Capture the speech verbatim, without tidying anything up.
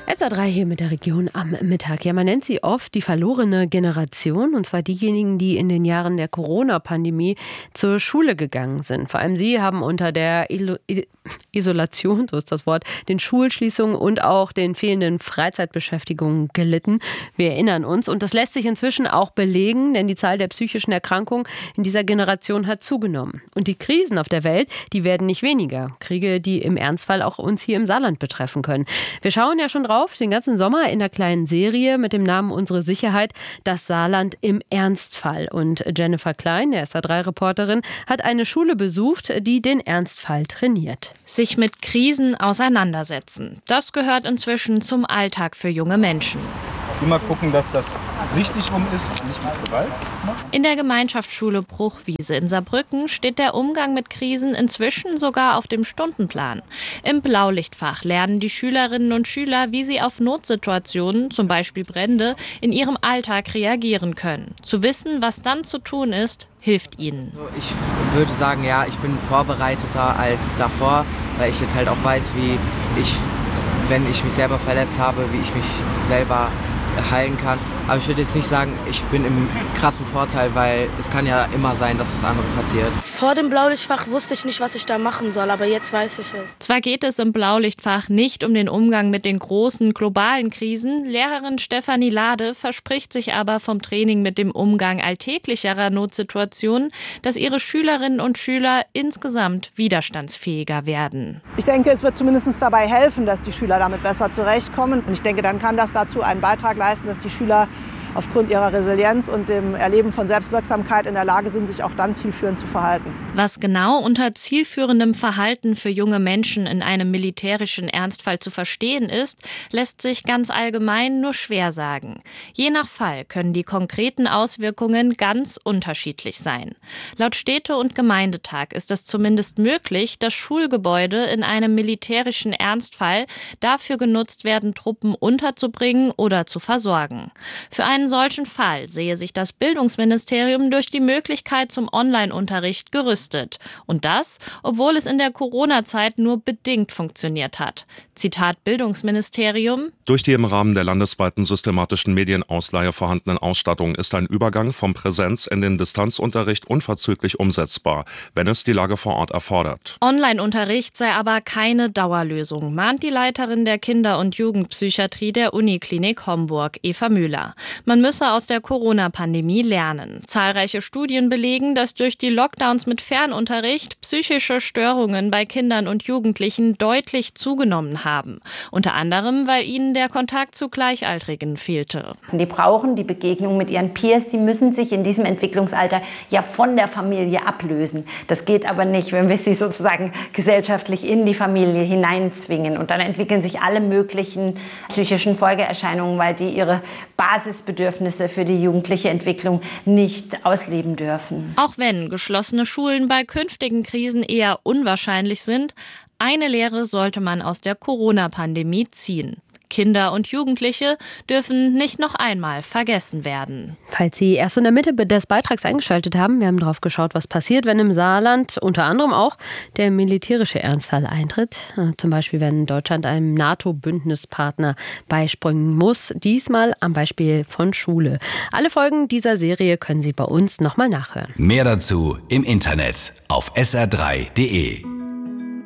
S A drei hier mit der Region am Mittag. Ja, man nennt sie oft die verlorene Generation, und zwar diejenigen, die in den Jahren der Corona-Pandemie zur Schule gegangen sind. Vor allem sie haben unter der Ilo- Isolation, so ist das Wort, den Schulschließungen und auch den fehlenden Freizeitbeschäftigungen gelitten. Wir erinnern uns, und das lässt sich inzwischen auch belegen, denn die Zahl der psychischen Erkrankungen in dieser Generation hat zugenommen. Und die Krisen auf der Welt, die werden nicht weniger. Kriege, die im Ernstfall auch uns hier im Saarland betreffen können. Wir schauen ja schon drauf, den ganzen Sommer in der kleinen Serie mit dem Namen Unsere Sicherheit, das Saarland im Ernstfall. Und Jennifer Klein, der S A drei Reporterin, hat eine Schule besucht, die den Ernstfall trainiert. Sich mit Krisen auseinandersetzen, das gehört inzwischen zum Alltag für junge Menschen. Immer gucken, dass das richtig rum ist, nicht mit Gewalt. In der Gemeinschaftsschule Bruchwiese in Saarbrücken steht der Umgang mit Krisen inzwischen sogar auf dem Stundenplan. Im Blaulichtfach lernen die Schülerinnen und Schüler, wie sie auf Notsituationen, zum Beispiel Brände, in ihrem Alltag reagieren können. Zu wissen, was dann zu tun ist, hilft ihnen. Ich würde sagen, ja, ich bin vorbereiteter als davor, weil ich jetzt halt auch weiß, wie ich, wenn ich mich selber verletzt habe, wie ich mich selber heilen kann. Aber ich würde jetzt nicht sagen, ich bin im krassen Vorteil, weil es kann ja immer sein, dass das andere passiert. Vor dem Blaulichtfach wusste ich nicht, was ich da machen soll, aber jetzt weiß ich es. Zwar geht es im Blaulichtfach nicht um den Umgang mit den großen globalen Krisen, Lehrerin Stefanie Lade verspricht sich aber vom Training mit dem Umgang alltäglicherer Notsituationen, dass ihre Schülerinnen und Schüler insgesamt widerstandsfähiger werden. Ich denke, es wird zumindest dabei helfen, dass die Schüler damit besser zurechtkommen. Und ich denke, dann kann das dazu einen Beitrag leisten, dass die Schüler aufgrund ihrer Resilienz und dem Erleben von Selbstwirksamkeit in der Lage sind, sich auch dann zielführend zu verhalten. Was genau unter zielführendem Verhalten für junge Menschen in einem militärischen Ernstfall zu verstehen ist, lässt sich ganz allgemein nur schwer sagen. Je nach Fall können die konkreten Auswirkungen ganz unterschiedlich sein. Laut Städte- und Gemeindetag ist es zumindest möglich, dass Schulgebäude in einem militärischen Ernstfall dafür genutzt werden, Truppen unterzubringen oder zu versorgen. Für einen solchen Fall sehe sich das Bildungsministerium durch die Möglichkeit zum Online-Unterricht gerüstet. Und das, obwohl es in der Corona-Zeit nur bedingt funktioniert hat. Zitat Bildungsministerium: Durch die im Rahmen der landesweiten systematischen Medienausleihe vorhandenen Ausstattung ist ein Übergang vom Präsenz- in den Distanzunterricht unverzüglich umsetzbar, wenn es die Lage vor Ort erfordert. Online-Unterricht sei aber keine Dauerlösung, mahnt die Leiterin der Kinder- und Jugendpsychiatrie der Uniklinik Homburg, Eva Müller. Man müsse aus der Corona-Pandemie lernen. Zahlreiche Studien belegen, dass durch die Lockdowns mit Fernunterricht psychische Störungen bei Kindern und Jugendlichen deutlich zugenommen haben. Unter anderem, weil ihnen der Kontakt zu Gleichaltrigen fehlte. Die brauchen die Begegnung mit ihren Peers, die müssen sich in diesem Entwicklungsalter ja von der Familie ablösen. Das geht aber nicht, wenn wir sie sozusagen gesellschaftlich in die Familie hineinzwingen. Und dann entwickeln sich alle möglichen psychischen Folgeerscheinungen, weil die ihre Basisbedürfnisse für die jugendliche Entwicklung nicht ausleben dürfen. Auch wenn geschlossene Schulen bei künftigen Krisen eher unwahrscheinlich sind, eine Lehre sollte man aus der Corona-Pandemie ziehen. Kinder und Jugendliche dürfen nicht noch einmal vergessen werden. Falls Sie erst in der Mitte des Beitrags eingeschaltet haben, wir haben drauf geschaut, was passiert, wenn im Saarland unter anderem auch der militärische Ernstfall eintritt. Zum Beispiel, wenn Deutschland einem NATO-Bündnispartner beispringen muss. Diesmal am Beispiel von Schule. Alle Folgen dieser Serie können Sie bei uns nochmal nachhören. Mehr dazu im Internet auf S R drei punkt de.